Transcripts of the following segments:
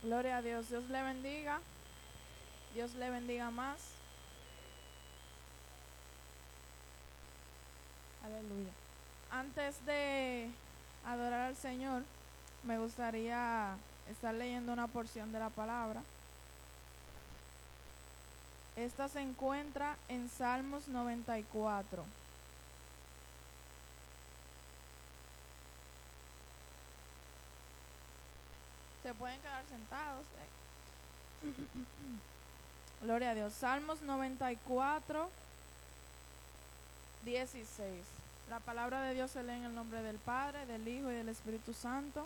Gloria a Dios. Dios le bendiga. Dios le bendiga más. Aleluya. Antes de adorar al Señor, me gustaría estar leyendo una porción de la palabra. Esta se encuentra en Salmos 94. Se pueden quedar sentados. Gloria a Dios. Salmos 94, 16. La palabra de Dios se lee en el nombre del Padre, del Hijo y del Espíritu Santo.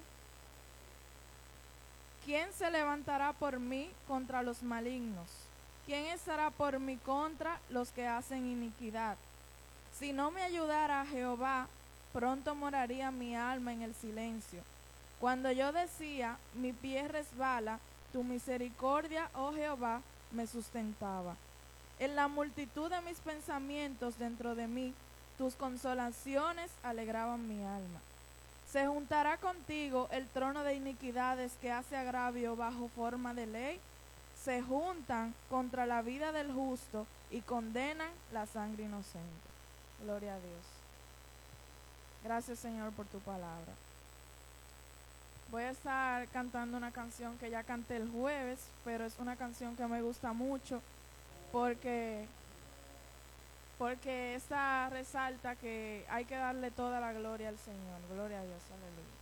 ¿Quién se levantará por mí contra los malignos? ¿Quién estará por mí contra los que hacen iniquidad? Si no me ayudara Jehová, pronto moraría mi alma en el silencio. Cuando yo decía, mi pie resbala, tu misericordia, oh Jehová, me sustentaba. En la multitud de mis pensamientos dentro de mí, tus consolaciones alegraban mi alma. ¿Se juntará contigo el trono de iniquidades que hace agravio bajo forma de ley? Se juntan contra la vida del justo y condenan la sangre inocente. Gloria a Dios. Gracias, Señor, por tu palabra. Voy a estar cantando una canción que ya canté el jueves, pero es una canción que me gusta mucho porque esta resalta que hay que darle toda la gloria al Señor. Gloria a Dios, aleluya.